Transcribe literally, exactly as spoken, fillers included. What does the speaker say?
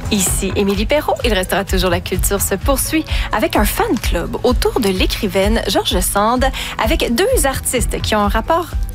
Ici Émilie Perrault. Il restera toujours la culture se poursuit avec un fan club autour de l'écrivaine George Sand avec deux artistes qui ont un rapport